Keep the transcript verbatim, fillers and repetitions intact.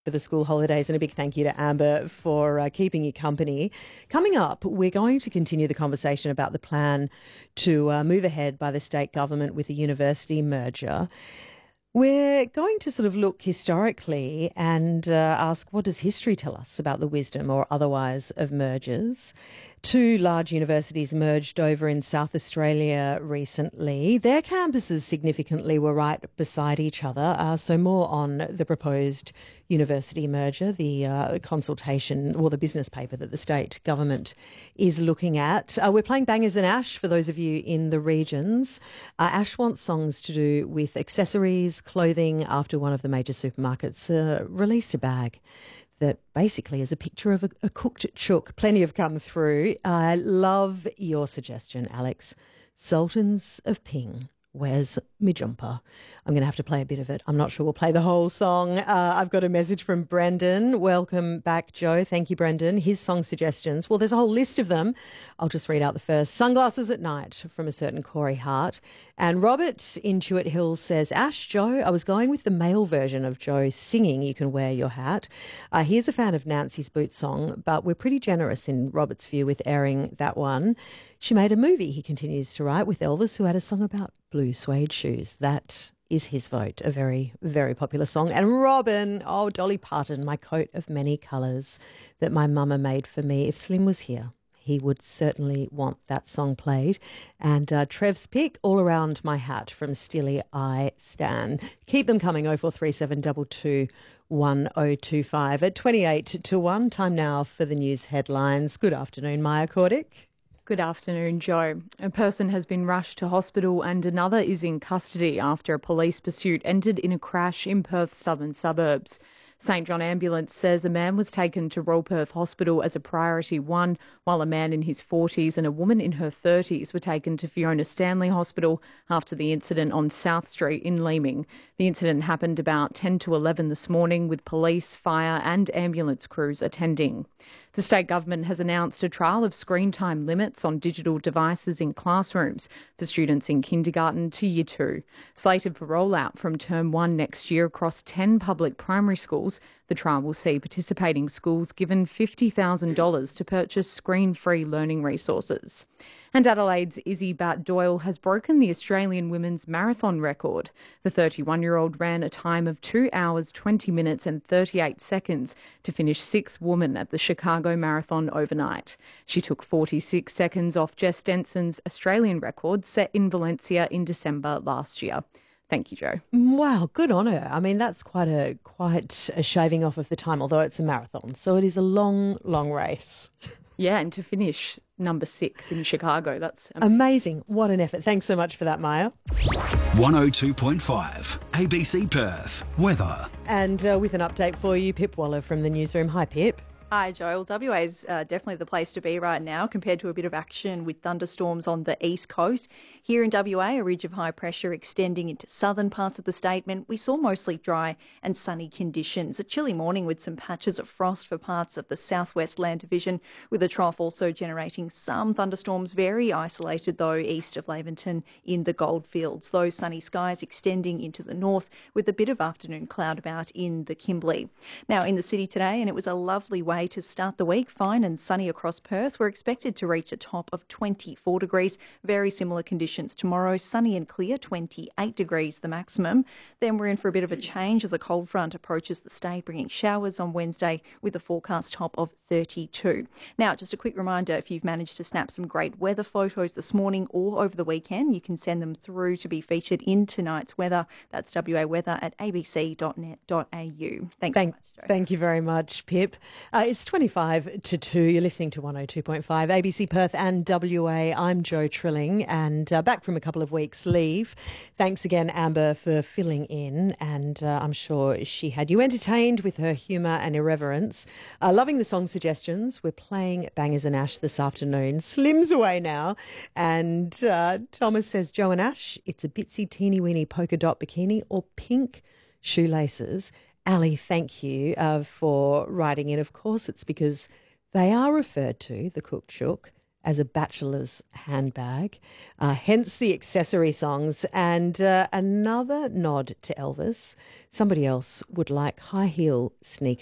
for the school holidays, and a big thank you to Amber for uh, keeping you company. Coming up, we're going to continue the conversation about the plan to uh, move ahead by the state government with the university merger. We're going to sort of look historically and uh, ask, what does history tell us about the wisdom or otherwise of mergers? Two large universities merged over in South Australia recently. Their campuses significantly were right beside each other. Uh, so more on the proposed university merger, the uh, consultation or the business paper that the state government is looking at. Uh, we're playing Bangers and Ash for those of you in the regions. Uh, Ash wants songs to do with accessories, clothing, after one of the major supermarkets uh, released a bag that basically is a picture of a, a cooked chook. Plenty have come through. I love your suggestion, Alex. Sultans of Ping. Where's me jumper? I'm going to have to play a bit of it. I'm not sure we'll play the whole song. Uh, I've got a message from Brendan. Welcome back, Joe. Thank you, Brendan. His song suggestions. Well, there's a whole list of them. I'll just read out the first. Sunglasses at Night from a certain Corey Hart. And Robert Intuit Hills says, Ash, Joe, I was going with the male version of Joe singing You Can Wear Your Hat. Uh, he is a fan of Nancy's Boot song, but we're pretty generous in Robert's view with airing that one. She made a movie, he continues to write, with Elvis, who had a song about blue suede shoes. That is his vote, a very, very popular song. And Robin, oh, Dolly Parton, My Coat of Many Colours that my mama made for me. If Slim was here, he would certainly want that song played. And uh, Trev's pick, All Around My Hat from Steely Eye Stan. Keep them coming, oh four three seven two two one oh two five. At twenty-eight to one, time now for the news headlines. Good afternoon, Maya Cordick. Good afternoon, Joe. A person has been rushed to hospital and another is in custody after a police pursuit ended in a crash in Perth's southern suburbs. St John Ambulance says a man was taken to Royal Perth Hospital as a priority one, while a man in his forties and a woman in her thirties were taken to Fiona Stanley Hospital after the incident on South Street in Leeming. The incident happened about ten to eleven this morning with police, fire and ambulance crews attending. The state government has announced a trial of screen time limits on digital devices in classrooms for students in kindergarten to year two. Slated for rollout from term one next year across ten public primary schools, the trial will see participating schools given fifty thousand dollars to purchase screen-free learning resources. And Adelaide's Izzy Bat-Doyle has broken the Australian women's marathon record. The thirty-one-year-old ran a time of two hours, twenty minutes and thirty-eight seconds to finish sixth woman at the Chicago Marathon overnight. She took forty-six seconds off Jess Denson's Australian record set in Valencia in December last year. Thank you, Joe. Wow, good on her. I mean, that's quite a quite a shaving off of the time, although it's a marathon. So it is a long, long race. Yeah, and to finish number six in Chicago, that's amazing. amazing. What an effort. Thanks so much for that, Maya. one oh two point five, A B C Perth, weather. And uh, with an update for you, Pip Waller from the newsroom. Hi, Pip. Hi, Joel. W A is uh, definitely the place to be right now compared to a bit of action with thunderstorms on the east coast. Here in W A, a ridge of high pressure extending into southern parts of the state meant we saw mostly dry and sunny conditions. A chilly morning with some patches of frost for parts of the southwest land division, with a trough also generating some thunderstorms, very isolated though east of Laverton in the Goldfields. Those sunny skies extending into the north with a bit of afternoon cloud about in the Kimberley. Now in the city today, and it was a lovely way to start the week, fine and sunny across Perth. We're expected to reach a top of twenty-four degrees. Very similar conditions tomorrow, sunny and clear, twenty-eight degrees the maximum. Then we're in for a bit of a change as a cold front approaches the state, bringing showers on Wednesday with a forecast top of thirty-two. Now, just a quick reminder, if you've managed to snap some great weather photos this morning or over the weekend, you can send them through to be featured in tonight's weather. That's W A weather at a b c dot net dot a u. Thanks thank, so much, Joe. Thank you very much, Pip. Uh, it's twenty-five to two. You're listening to one oh two point five A B C Perth and W A. I'm Joe Trilling and uh, back from a couple of weeks' leave. Thanks again, Amber, for filling in, and uh, I'm sure she had you entertained with her humour and irreverence. Uh, loving the song suggestions. We're playing Bangers and Ash this afternoon. Slim's away now, and uh, Thomas says, Joe and Ash, it's a bitsy teeny weeny polka dot bikini or pink shoelaces. Ali, thank you uh, for writing in. Of course, it's because they are referred to, the cooked chook, as a bachelor's handbag, uh, hence the accessory songs. And uh, another nod to Elvis, somebody else would like high heel sneakers.